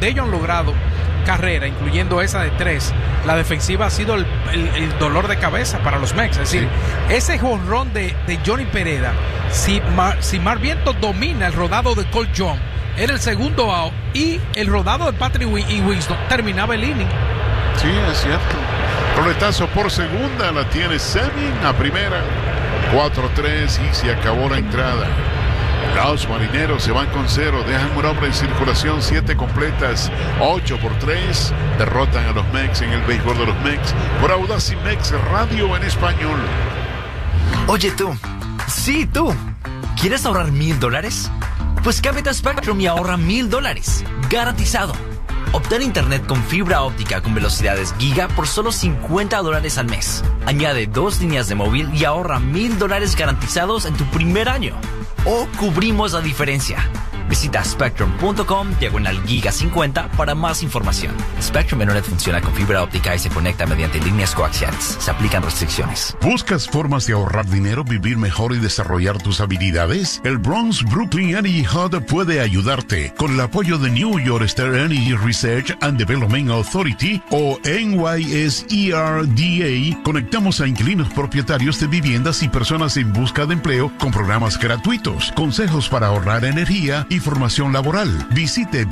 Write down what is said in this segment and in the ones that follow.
donde ellos han logrado carrera, incluyendo esa de 3, la defensiva ha sido el dolor de cabeza para los Mex. Es decir, ese jonrón de Johnny Pereda, si Mark Vientos domina el rodado de Cole Young, era el segundo out, y el rodado de Patrick y Winston terminaba el inning. Sí, es cierto. Roletazo por segunda, la tiene Semien a primera. 4-3 y se acabó la entrada. Los Marineros se van con 0, dejan un hombre en circulación, 7 completas, 8-3, derrotan a los Mex en el béisbol de los Mex por Audacy Mex Radio en español. Oye tú, sí tú, ¿quieres ahorrar $1,000? Pues cámbiate a Spectrum y ahorra $1,000, garantizado. Obtén internet con fibra óptica con velocidades giga por solo $50 al mes. Añade 2 líneas de móvil y ahorra $1,000 garantizados en tu primer año. O cubrimos la diferencia. Visita spectrum.com/giga50 para más información. Spectrum Internet funciona con fibra óptica y se conecta mediante líneas coaxiales. Se aplican restricciones. ¿Buscas formas de ahorrar dinero, vivir mejor y desarrollar tus habilidades? El Bronx Brooklyn Energy Hub puede ayudarte. Con el apoyo de New York State Energy Research and Development Authority o NYSERDA, conectamos a inquilinos propietarios de viviendas y personas en busca de empleo con programas gratuitos, consejos para ahorrar energía y formación laboral. Visite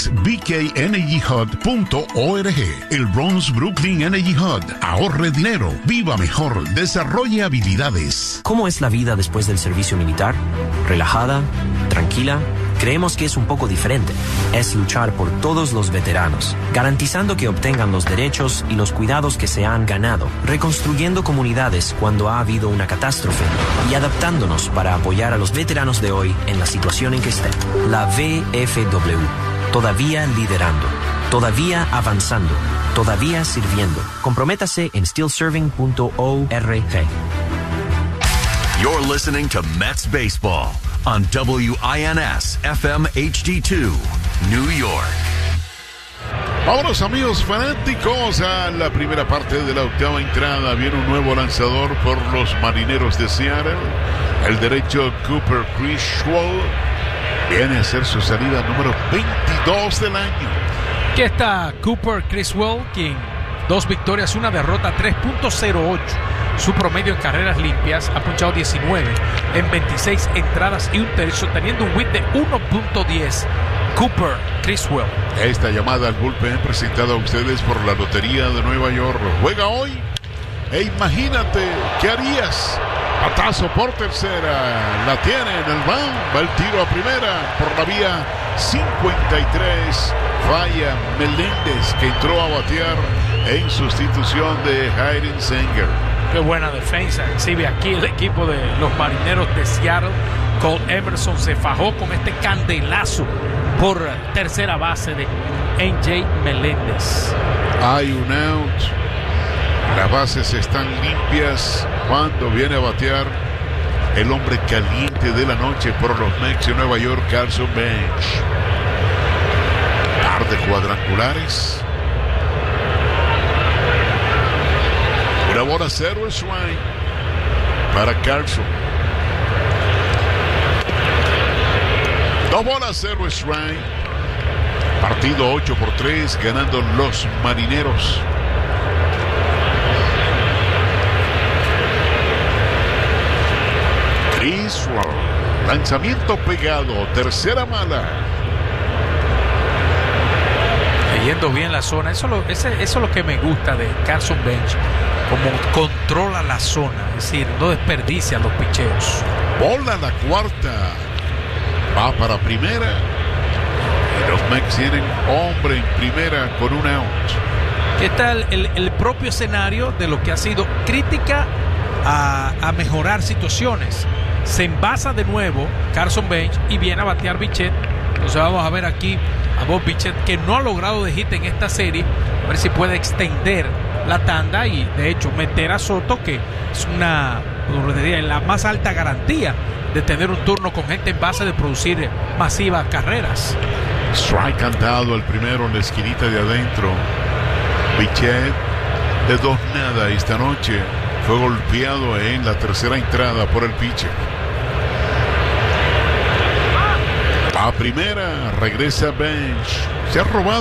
bkenergyhub.org. El Bronx Brooklyn Energy Hub. Ahorre dinero, viva mejor, desarrolle habilidades. ¿Cómo es la vida después del servicio militar? ¿Relajada? ¿Tranquila? Creemos que es un poco diferente. Es luchar por todos los veteranos, garantizando que obtengan los derechos y los cuidados que se han ganado, reconstruyendo comunidades cuando ha habido una catástrofe y adaptándonos para apoyar a los veteranos de hoy en la situación en que estén. La VFW, todavía liderando, todavía avanzando, todavía sirviendo. Comprométase en stillserving.org. You're listening to Mets Baseball on WINS FM HD2, New York. Vámonos, amigos fanáticos, a la primera parte de la octava entrada. Viene un nuevo lanzador por los Marineros de Seattle. El derecho Cooper Criswell viene a hacer su salida número 22 del año. Aquí está Cooper Criswell, quien 2 victorias, 1 derrota, 3.08. Su promedio en carreras limpias, ha punchado 19 en 26 entradas y un tercio, teniendo un whip de 1.10. Cooper Criswell. Esta llamada al bullpen presentada a ustedes por la Lotería de Nueva York. Juega hoy e imagínate, ¿qué harías? Batazo por tercera, la tiene en el van, va el tiro a primera por la vía 53. Falla Meléndez, que entró a batear en sustitución de Hayden Senger. Qué buena defensa exhibe aquí el equipo de los Marineros de Seattle. Cole Emerson se fajó con este candelazo por tercera base de NJ Meléndez. Hay un out. Las bases están limpias cuando viene a batear el hombre caliente de la noche por los Mets de Nueva York, Carson Bench. Par de cuadrangulares. Una bola 0 strike para Carson. 2 bolas 0 strike. Partido 8-3, ganando los Marineros. Criswell, lanzamiento pegado, tercera mala. Leyendo bien la zona, eso es lo que me gusta de Carson Bench, como controla la zona, es decir, no desperdicia los picheos. Bola la cuarta, va para primera. Y los Mets tienen hombre en primera con un out. ¿Qué tal el propio escenario de lo que ha sido crítica a mejorar situaciones? Se envasa de nuevo Carson Bench y viene a batear Bichette. Entonces vamos a ver aquí a Bob Bichette, que no ha logrado de hit en esta serie, a ver si puede extender la tanda y de hecho meter a Soto, que es la más alta garantía de tener un turno con gente en base, de producir masivas carreras. Strike cantado el primero en la esquinita de adentro. Bichette de 2-0 esta noche fue golpeado en la tercera entrada por el pitcher. A primera regresa Bench. Se ha robado